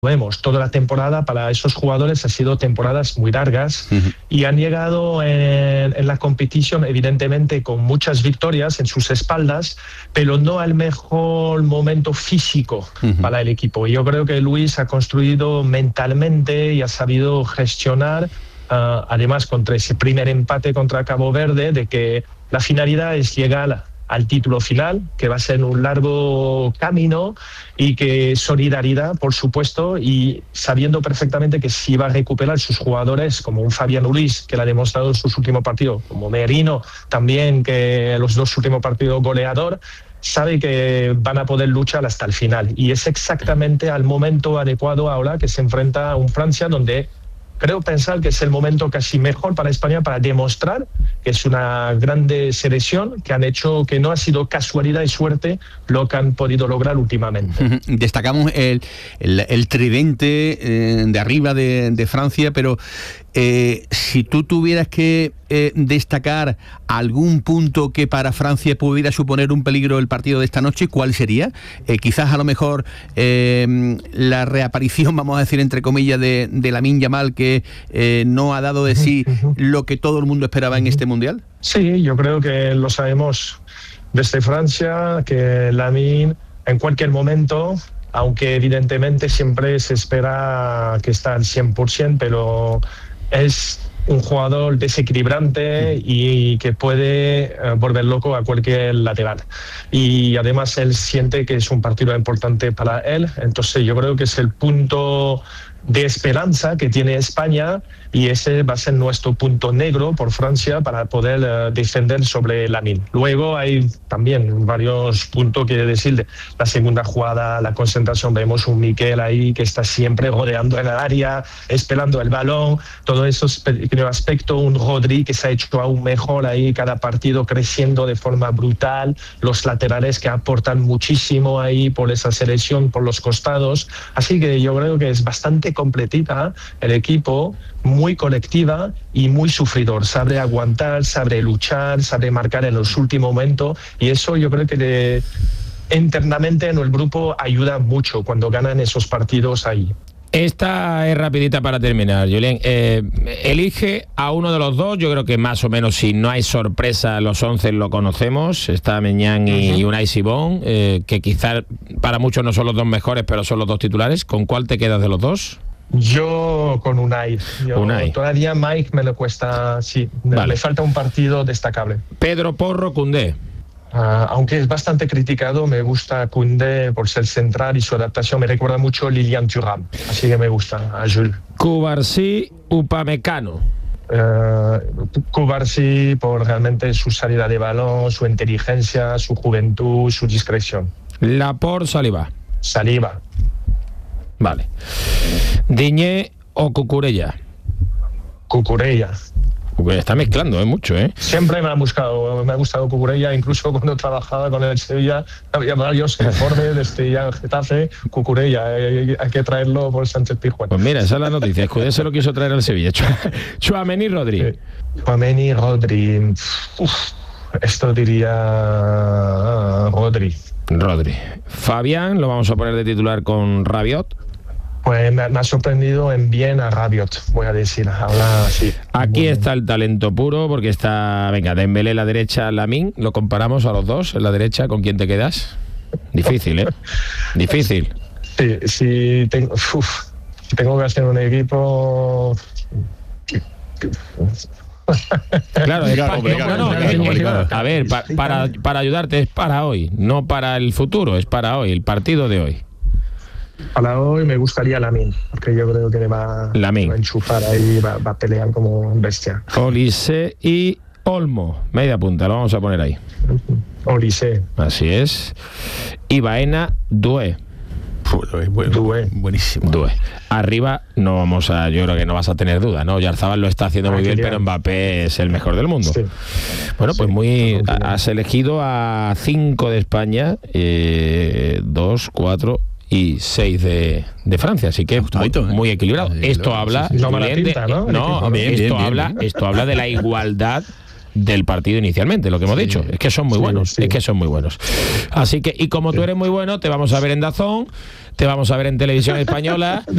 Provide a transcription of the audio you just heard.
vemos, toda la temporada para esos jugadores ha sido temporadas muy largas y han llegado en la competición evidentemente con muchas victorias en sus espaldas, pero no al mejor momento físico para el equipo. Yo creo que Luis ha construido mentalmente y ha sabido gestionar, además contra ese primer empate contra Cabo Verde, de que la finalidad es llegar al título final, que va a ser un largo camino, y que solidaridad, por supuesto, y sabiendo perfectamente que si va a recuperar sus jugadores, como un Fabián Ruiz, que lo ha demostrado en sus últimos partidos, como Merino también, que los 2 últimos partidos goleador, sabe que van a poder luchar hasta el final. Y es exactamente al momento adecuado ahora que se enfrenta a un Francia donde creo pensar que es el momento casi mejor para España para demostrar que es una grande selección, que han hecho, que no ha sido casualidad y suerte lo que han podido lograr últimamente. Destacamos el tridente de arriba de Francia, pero si tú tuvieras que destacar algún punto que para Francia pudiera suponer un peligro el partido de esta noche, ¿cuál sería? Quizás a lo mejor la reaparición, vamos a decir entre comillas, de Lamine Yamal, que no ha dado de sí lo que todo el mundo esperaba en este Mundial. Sí, yo creo que lo sabemos desde Francia, que Lamine en cualquier momento, aunque evidentemente siempre se espera que está al 100%, pero es un jugador desequilibrante y que puede volver loco a cualquier lateral. Y además él siente que es un partido importante para él, entonces yo creo que es el punto de esperanza que tiene España, y ese va a ser nuestro punto negro por Francia para poder defender sobre Lamine. Luego hay también varios puntos que decir. La segunda jugada, la concentración, vemos un Miquel ahí que está siempre rodeando en el área, esperando el balón, todo eso es pequeño aspecto. Un Rodri que se ha hecho aún mejor ahí cada partido, creciendo de forma brutal, los laterales que aportan muchísimo ahí por esa selección, por los costados. Así que yo creo que es bastante completita el equipo, muy colectiva y muy sufridor. Sabe aguantar, sabe luchar, sabe marcar en los últimos momentos, y eso yo creo que internamente en el grupo ayuda mucho cuando ganan esos partidos ahí. Esta es rapidita para terminar, Julen. Elige a uno de los dos. Yo creo que más o menos, si no hay sorpresa, los 11 lo conocemos. Está Maignan y Unai Simón, que quizás para muchos no son los dos mejores, pero son los dos titulares. ¿Con cuál te quedas de los dos? Yo con Unai. Todavía Mike me lo cuesta, sí. Vale. Me falta un partido destacable. Pedro Porro, Koundé. Aunque es bastante criticado, me gusta Koundé por ser central y su adaptación me recuerda mucho a Lilian Thuram, así que me gusta a Jules. Cubarsí, Upamecano. Cubarsí por realmente su salida de balón, su inteligencia, su juventud, su discreción. Laporte, Saliba. Vale. Digne o Cucurella. Cucurella. Está mezclando mucho, ¿eh? Siempre me ha gustado Cucurella, incluso cuando trabajaba con el Sevilla, había varios informes de Sevilla, Getafe, Cucurella, hay que traerlo por Sánchez Pizjuán. Pues mira, esa es la noticia, Escudé se lo quiso traer al Sevilla. Tchouaméni, Rodri. Tchouaméni, Rodri. Esto diría Rodri. Fabián, lo vamos a poner de titular con Rabiot. Pues me ha sorprendido en bien a Rabiot, voy a decir. Ahora sí. Aquí está el talento puro, porque está, Dembélé a la derecha, Lamine. Lo comparamos a los dos en la derecha. ¿Con quién te quedas? Difícil, ¿eh? Difícil. Sí, si tengo que hacer un equipo. Claro, a ver, para ayudarte, es para hoy, no para el futuro, es para hoy, el partido de hoy. Para hoy me gustaría Lamine, porque yo creo que le va a enchufar ahí, va a pelear como un bestia. Olise y Olmo, media punta, lo vamos a poner ahí. Olise. Así es. Y Baena, Doué. Doué. Buenísimo. Doué. Arriba yo creo que no vas a tener duda, ¿no? Oyarzabal lo está haciendo muy bien, pero Mbappé es el mejor del mundo. Sí. Bueno, pues has elegido a 5 de España, 2, 4 y 6 de Francia, así que muy equilibrado. Esto habla esto habla de la igualdad del partido inicialmente, lo que hemos dicho, es que son muy buenos, Así que, y como tú eres muy bueno, te vamos a ver en DAZN te vamos a ver en televisión española